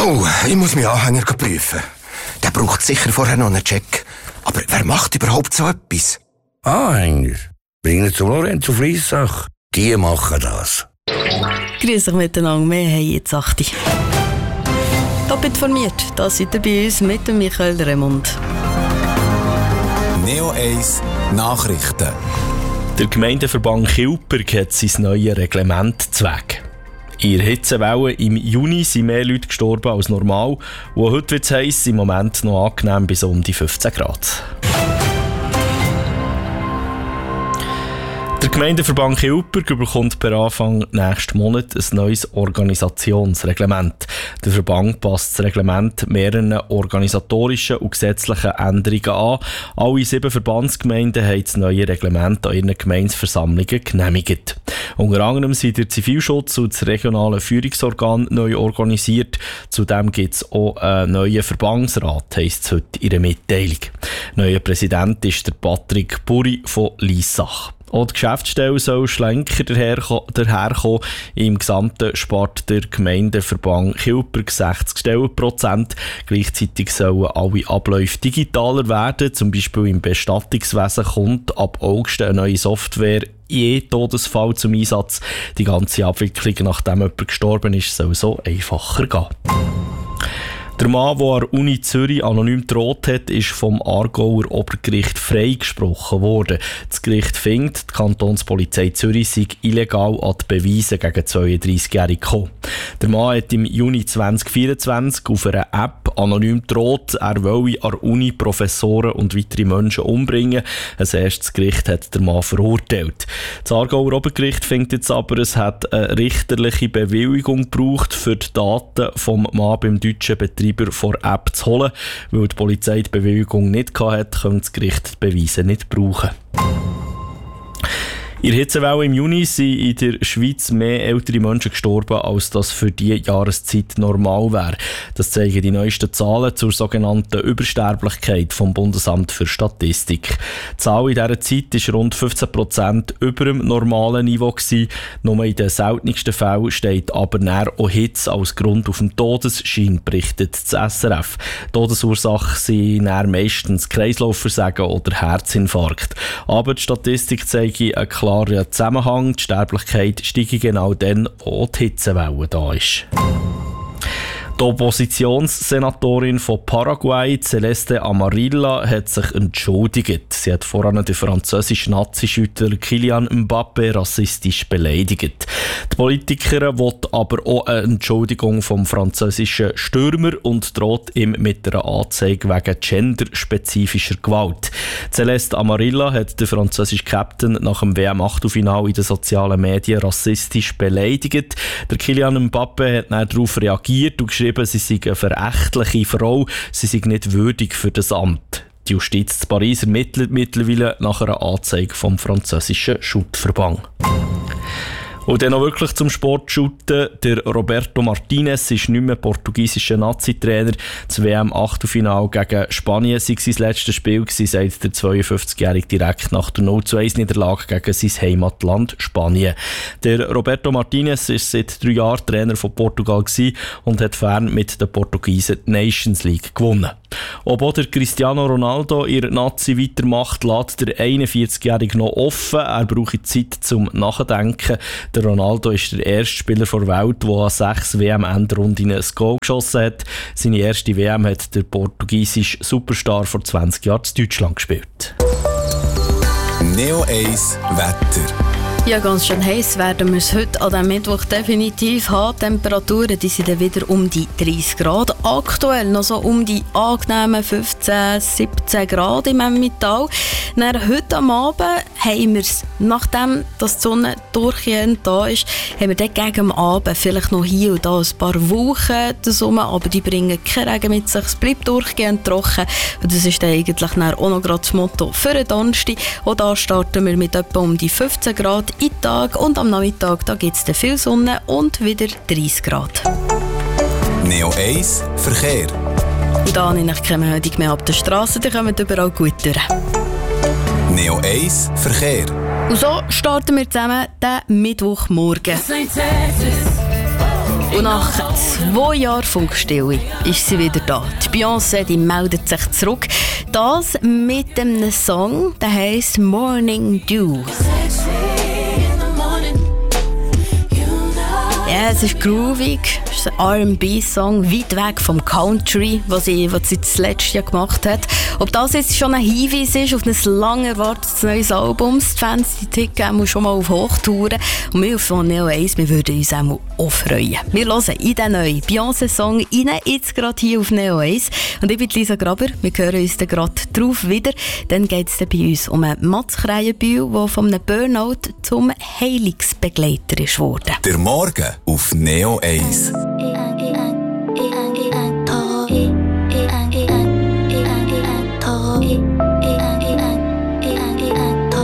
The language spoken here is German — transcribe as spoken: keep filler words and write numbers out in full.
Oh, ich muss meinen Anhänger prüfen. Der braucht sicher vorher noch einen Check. Aber wer macht überhaupt so etwas? Anhänger? Bringen zu Lorenzo Fliessach. Die machen das. Grüß euch miteinander, wir haben jetzt acht. Top informiert, da seid ihr bei uns mit dem Michael Remund. Neo eins Nachrichten. Der Gemeindeverband Kilberg hat sein neues Reglement zweck. In der Hitzewelle im Juni sind mehr Leute gestorben als normal. Und heute wird es heiss, im Moment noch angenehm bis um die fünfzehn Grad. Der Gemeindeverband Kilberg bekommt per Anfang nächsten Monat ein neues Organisationsreglement. Der Verband passt das Reglement mehreren organisatorischen und gesetzlichen Änderungen an. Alle sieben Verbandsgemeinden haben das neue Reglement an ihren Gemeindeversammlungen genehmigt. Unter anderem sind der Zivilschutz und das regionale Führungsorgan neu organisiert. Zudem gibt es auch einen neuen Verbandsrat, heisst es heute in der Mitteilung. Neuer Präsident ist der Patrick Buri von Liessach. Auch die Geschäftsstelle soll schlanker daherkommen. Im Gesamten spart der Gemeindeverband Kilberg sechzig Stellenprozent. Gleichzeitig sollen alle Abläufe digitaler werden. Zum Beispiel im Bestattungswesen kommt ab August eine neue Software je Todesfall zum Einsatz. Die ganze Abwicklung, nachdem jemand gestorben ist, soll so einfacher gehen. Der Mann, der an der Uni Zürich anonym gedroht hat, ist vom Aargauer Obergericht freigesprochen worden. Das Gericht findet, die Kantonspolizei Zürich sei illegal an die Beweise gegen den zweiunddreißigjährigen gekommen. Der Mann hat im Juni zwanzig vierundzwanzig auf einer App anonym gedroht, er wolle an der Uni Professoren und weitere Menschen umbringen. Ein erstes Gericht hat der Mann verurteilt. Das Aargauer Obergericht findet jetzt aber, es hat eine richterliche Bewilligung gebraucht, für die Daten vom Mann beim deutschen Betrieb vor App zu holen. Weil die Polizei die Bewilligung nicht hatte, könnte das Gericht die Beweise nicht brauchen. In der Hitzewelle im Juni sind in der Schweiz mehr ältere Menschen gestorben, als das für diese Jahreszeit normal wäre. Das zeigen die neuesten Zahlen zur sogenannten Übersterblichkeit vom Bundesamt für Statistik. Die Zahl in dieser Zeit war rund fünfzehn Prozent über dem normalen Niveau gewesen. Nur in den seltensten Fällen steht aber näher auch Hitze als Grund auf dem Todesschein, berichtet das S R F. Todesursache sind näher meistens Kreislaufversagen oder Herzinfarkt. Aber die Statistik zeigt einen klaren Zusammenhang. Die Sterblichkeit steigt genau dann, wo die Hitzewelle da ist. Die Oppositionssenatorin von Paraguay, Celeste Amarilla, hat sich entschuldigt. Sie hat voran den französischen Nazi-Schüttler Kylian Mbappé rassistisch beleidigt. Die Politikerin will aber auch eine Entschuldigung vom französischen Stürmer und droht ihm mit einer Anzeige wegen genderspezifischer Gewalt. Celeste Amarilla hat den französischen Captain nach dem W M-Achtelfinale in den sozialen Medien rassistisch beleidigt. Der Kylian Mbappé hat dann darauf reagiert und geschrieben, sie sei eine verächtliche Frau, sie sei nicht würdig für das Amt. Die Justiz in Paris ermittelt mittlerweile nach einer Anzeige vom französischen Schuttverband. Und dann noch wirklich zum Sportshooten. Der Roberto Martinez ist nicht mehr portugiesischer Nazi-Trainer. Das W M-Achtelfinale gegen Spanien sei sein letztes Spiel gewesen, sagt der zweiundfünfzigjährige direkt nach der null zu eins Niederlage gegen sein Heimatland Spanien. Der Roberto Martinez ist seit drei Jahren Trainer von Portugal gewesen und hat fern mit den Portugiesen die Nations League gewonnen. Ob auch der Cristiano Ronaldo ihr Nazi weitermacht, lässt der einundvierzigjährige noch offen. Er braucht Zeit zum Nachdenken. Der Ronaldo ist der erste Spieler der Welt, der an sechs W M-Endrunden ein Goal geschossen hat. Seine erste W M hat der portugiesische Superstar vor zwanzig Jahren in Deutschland gespielt. Neo eins Wetter. Ja, ganz schön heiß werden wir es heute an diesem Mittwoch definitiv haben. Die Temperaturen die sind dann wieder um die dreißig Grad. Aktuell noch so um die angenehmen fünfzehn, siebzehn Grad im Emmental. Dann heute am Abend haben wir es, nachdem dass die Sonne durchgehend da ist, haben wir dann gegen den Abend vielleicht noch hier und da ein paar Wolken zusammen, aber die bringen keinen Regen mit sich. Es bleibt durchgehend trocken. Und das ist dann eigentlich dann auch noch gerade das Motto für den Donnerstag. Und da starten wir mit etwa um die fünfzehn Grad in Tag und am Nachmittag da gibt es dann viel Sonne und wieder dreißig Grad. Neo eins Verkehr. Und da habe ich keine Meldung mehr ab der Straße, die kommen überall gut durch. Neo eins Verkehr. Und so starten wir zusammen den Mittwochmorgen. Und nach zwei Jahren Funkstille ist sie wieder da. Die Beyoncé, die meldet sich zurück. Das mit einem Song, der heisst Morning Dew. Ja, es ist groovig. Es ist ein R and B-Song, weit weg vom Country, was sie, was sie das letzte Jahr gemacht hat. Ob das jetzt schon ein Hinweis ist auf ein lang erwartetes neues Album, die Fans die ticken schon mal auf Hochtouren. Und wir von Neo eins, wir würden uns auch freuen. Wir hören in den neuen Beyoncé-Song rein, jetzt gerade hier auf Neo eins. Und ich bin Lisa Graber, wir hören uns dann gerade drauf wieder. Dann geht es bei uns um einen Mats Krähenbühl, der von einem Burnout zum Heilungsbegleiter ist worden. Der Morgen auf Neo eins. Yeah.